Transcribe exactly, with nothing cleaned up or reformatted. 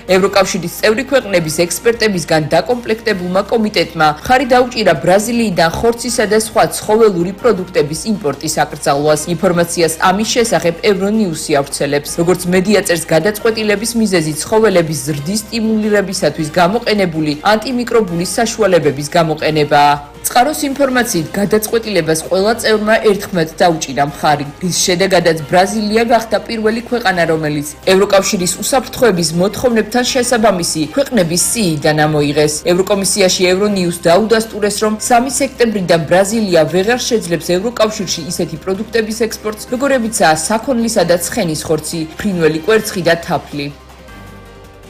ევროკავშირის წევრი ქვეყნების ექსპერტებისგან დაკომპლექტებულმა კომიტეტმა მხარი დაუჭირა ბრაზილიიდან ხორცისა და სხვა ცხოველური პროდუქტების იმპორტის აკრძალვას. ინფორმაციას ამის შესახებ ევრონიუსი ავრცელებს. როგორც მედია წერს, გადაწყვეტილების მიზეზი ცხოველების ზრდის სტიმულირებისათვის გამოყენებული ანტიმიკრობული საშუალებების გამოყენებაა. წყაროს ინფორმაციით გადაწყვეტილებას ყველა წევრმა ერთხმად დაუჭირა მხარი, რის შედეგადაც ბრაზილია გახდა პირველი ქვეყანა, რომელიც ევროკავშირის უსაფრთხოების მოთხოვნებთან შესაბამისი ქვეყნების სიიდან ამოიღეს. ევროკომისიაში ევრონიუს დაუდასტურეს, რომ სამი სექტემბრიდან ბრაზილია ვეღარ შეძლებს ევროკავშირში ისეთი პროდუქტების ექსპორტს, როგორებიცაა საქონლისა და ცხენის ხორცი, ფრინველი კვერცხი და თაფლი.